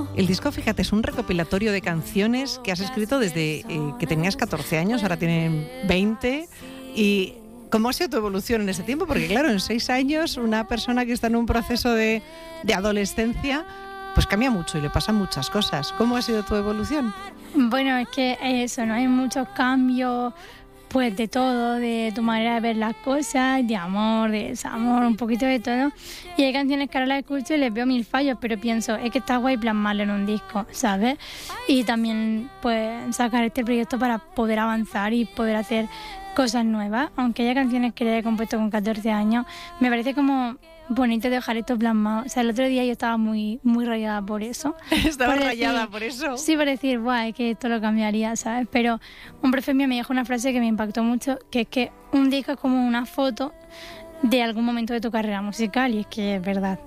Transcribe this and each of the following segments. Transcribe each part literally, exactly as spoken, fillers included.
El disco, fíjate, es un recopilatorio de canciones que has escrito desde eh, que tenías catorce años, ahora tienen veinte. ¿Y cómo ha sido tu evolución en ese tiempo? Porque claro, en seis años una persona que está en un proceso de, de adolescencia pues cambia mucho y le pasan muchas cosas. ¿Cómo ha sido tu evolución? Bueno, es que eso, ¿no? Hay muchos cambios, pues de todo, de tu manera de ver las cosas, de amor, de desamor, un poquito de todo. Y hay canciones que ahora las escucho y les veo mil fallos, pero pienso, es que está guay plasmarlo en un disco, ¿sabes? Y también, pues, sacar este proyecto para poder avanzar y poder hacer cosas nuevas. Aunque haya canciones que le he compuesto con catorce años, me parece como bonito dejar esto plasmado. O sea, el otro día yo estaba muy muy rayada por eso. Estaba por rayada decir, por eso. Sí, por decir, guau, es que esto lo cambiaría, ¿sabes? Pero un profe mío me dijo una frase que me impactó mucho, que es que un disco es como una foto de algún momento de tu carrera musical, y es que es verdad.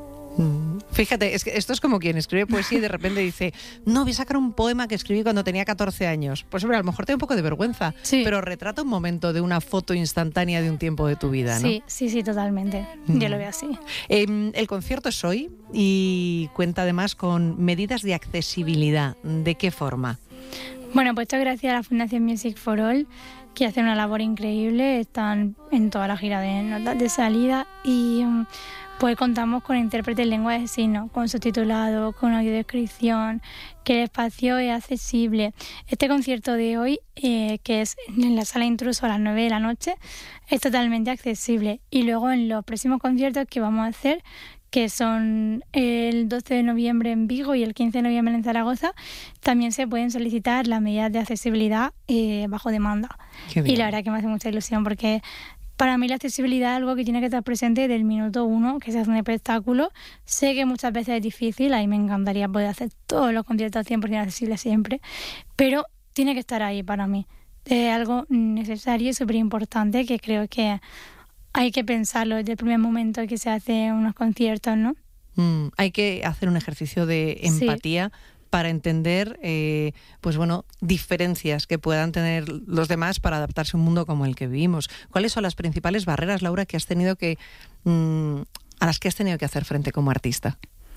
Fíjate, es que esto es como quien escribe poesía y de repente dice, no, voy a sacar un poema que escribí cuando tenía catorce años. Pues hombre, a lo mejor te da un poco de vergüenza, sí, pero retrata un momento de una foto instantánea de un tiempo de tu vida, ¿no? Sí, sí, sí, totalmente. Mm. Yo lo veo así. Eh, el concierto es hoy y cuenta además con medidas de accesibilidad. ¿De qué forma? Bueno, pues esto es gracias a la Fundación Music for All, que hace una labor increíble. Están en toda la gira de notas de salida y pues contamos con intérprete en lengua de signos, con subtitulado, con audiodescripción, que el espacio es accesible. Este concierto de hoy, eh, que es en la Sala Intruso a las nueve de la noche, es totalmente accesible. Y luego en los próximos conciertos que vamos a hacer, que son el doce de noviembre en Vigo y el quince de noviembre en Zaragoza, también se pueden solicitar las medidas de accesibilidad eh, bajo demanda. Y la verdad que me hace mucha ilusión porque para mí la accesibilidad es algo que tiene que estar presente desde el minuto uno que se hace un espectáculo. Sé que muchas veces es difícil, a mí me encantaría poder hacer todos los conciertos cien por ciento accesibles siempre, pero tiene que estar ahí para mí. Es algo necesario y súper importante que creo que hay que pensarlo desde el primer momento que se hacen unos conciertos, ¿no? Mm, hay que hacer un ejercicio de empatía. Sí. Para entender, eh, pues bueno, diferencias que puedan tener los demás para adaptarse a un mundo como el que vivimos. ¿Cuáles son las principales barreras, Laura, que has tenido que mmm, a las que has tenido que hacer frente como artista?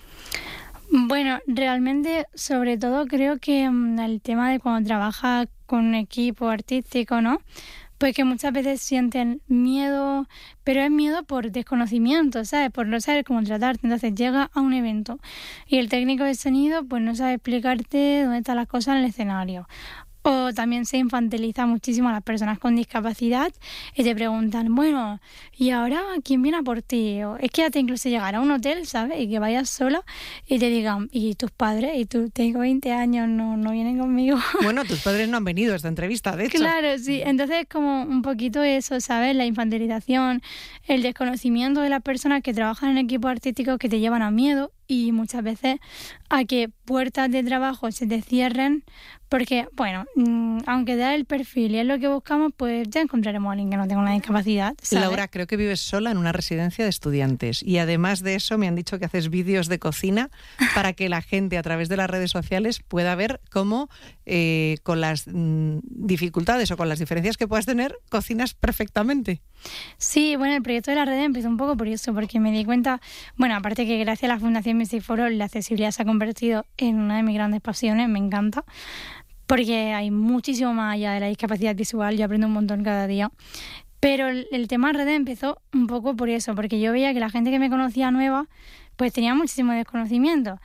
Bueno, realmente, sobre todo, creo que um, el tema de cuando trabajas con un equipo artístico, ¿no? Pues que muchas veces sienten miedo, pero es miedo por desconocimiento, ¿sabes? Por no saber cómo tratarte. Entonces llega a un evento y el técnico de sonido pues no sabe explicarte dónde están las cosas en el escenario. O también se infantiliza muchísimo a las personas con discapacidad y te preguntan, bueno, ¿y ahora quién viene a por ti? O es que hasta incluso llegar a un hotel, ¿sabes? Y que vayas sola y te digan, ¿y tus padres? Y tú, tengo veinte años, no, no vienen conmigo. Bueno, tus padres no han venido a esta entrevista, de hecho. Claro, sí. Entonces es como un poquito eso, ¿sabes? La infantilización, el desconocimiento de las personas que trabajan en equipos artísticos que te llevan a miedo y muchas veces a que puertas de trabajo se te cierren porque, bueno, mmm, aunque da el perfil y es lo que buscamos, pues ya encontraremos a alguien que no tenga una discapacidad, ¿sabes? Laura, creo que vives sola en una residencia de estudiantes y además de eso me han dicho que haces vídeos de cocina para que la gente a través de las redes sociales pueda ver cómo eh, con las mmm, dificultades o con las diferencias que puedas tener, cocinas perfectamente. Sí, bueno, el proyecto de la red empezó un poco por eso, porque me di cuenta, bueno, aparte que gracias a la Fundación Music for All la accesibilidad se ha convertido en una de mis grandes pasiones, me encanta, porque hay muchísimo más allá de la discapacidad visual, yo aprendo un montón cada día. Pero el, el tema red empezó un poco por eso, porque yo veía que la gente que me conocía nueva, pues tenía muchísimo desconocimiento.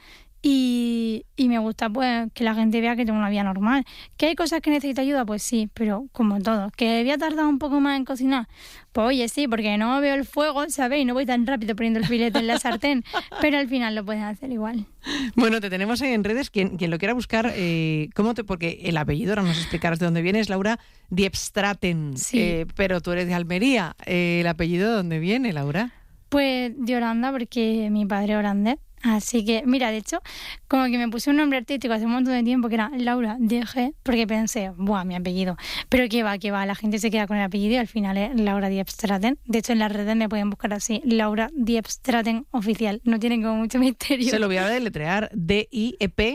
Y, y me gusta pues que la gente vea que tengo una vida normal. ¿Que hay cosas que necesito ayuda? Pues sí, pero como todo. ¿Que había tardado un poco más en cocinar? Pues oye, sí, porque no veo el fuego, ¿sabéis? No voy tan rápido poniendo el filete en la sartén, pero al final lo pueden hacer igual. Bueno, te tenemos ahí en redes, quien, quien lo quiera buscar, eh, ¿cómo te, porque el apellido, ahora nos explicarás de dónde viene, es Laura Diepstraten, sí. eh, pero tú eres de Almería. Eh, ¿El apellido de dónde viene, Laura? Pues de Holanda, porque mi padre es holandés. Así que, mira, de hecho, como que me puse un nombre artístico hace un montón de tiempo que era Laura D G, porque pensé, buah, mi apellido. Pero que va, que va, la gente se queda con el apellido y al final es Laura Diepstraten. De hecho, en las redes me pueden buscar así, Laura Diepstraten oficial. No tienen como mucho misterio. Se lo voy a deletrear, D I E P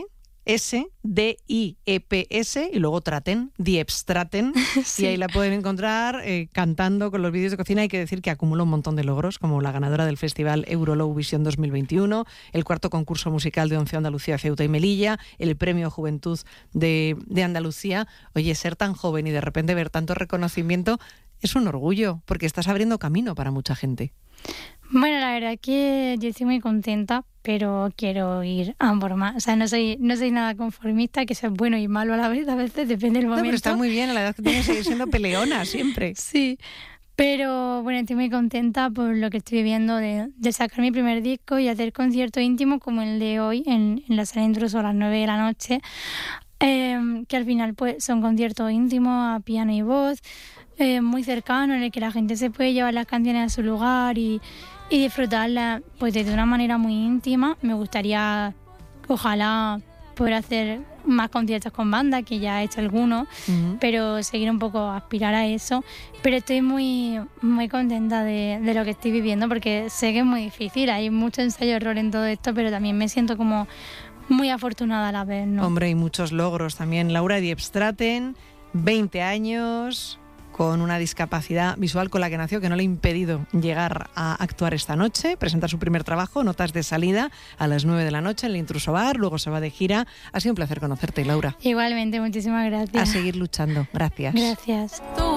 S, D I E P S, y luego Traten, Diepstraten, sí. Y ahí la pueden encontrar eh, cantando con los vídeos de cocina. Hay que decir que acumula un montón de logros, como la ganadora del Festival Eurolovisión dos mil veintiuno, el cuarto concurso musical de Once Andalucía, Ceuta y Melilla, el Premio Juventud de, de Andalucía. Oye, ser tan joven y de repente ver tanto reconocimiento es un orgullo, porque estás abriendo camino para mucha gente. Bueno, la verdad que yo estoy muy contenta, pero quiero ir a por más. O sea, no soy, no soy nada conformista, que eso es bueno y malo a la vez, a veces depende del momento. No, pero está muy bien, a la edad que tienes que seguir siendo peleona siempre. Sí, pero bueno, estoy muy contenta por lo que estoy viviendo de, de sacar mi primer disco y hacer conciertos íntimos como el de hoy en, en la Sala Intruso a las nueve de la noche, eh, que al final pues son conciertos íntimos a piano y voz, eh, muy cercanos, en el que la gente se puede llevar las canciones a su lugar y y disfrutarla pues de una manera muy íntima. Me gustaría, ojalá, poder hacer más conciertos con banda, que ya he hecho algunos, uh-huh. pero seguir un poco, aspirar a eso. Pero estoy muy muy contenta de, de lo que estoy viviendo, porque sé que es muy difícil, hay mucho ensayo-error en todo esto, pero también me siento como muy afortunada a la vez, ¿no? Hombre, y muchos logros también. Laura Diepstraten, veinte años... con una discapacidad visual con la que nació, que no le ha impedido llegar a actuar esta noche, presentar su primer trabajo, Notas de Salida, a las nueve de la noche en el Intruso Bar, luego se va de gira. Ha sido un placer conocerte, Laura. Igualmente, muchísimas gracias. A seguir luchando. Gracias. Gracias.